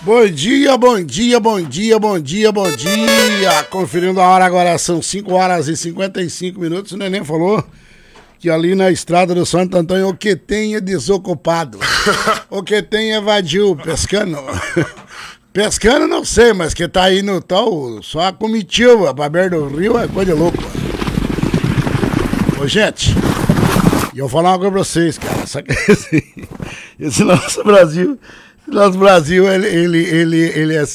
Bom dia, bom dia, bom dia, bom dia, bom dia. Conferindo a hora agora, são 5 horas e 55 minutos. O Neném falou que ali na estrada do Santo Antônio o que tem é desocupado. O que tem é vadio, pescando. Pescando não sei, mas que tá aí no tal, só a comitiva pra beira do rio é coisa de louco. Ô, gente, e eu vou falar uma coisa pra vocês, cara. Só que esse nosso Brasil, ele é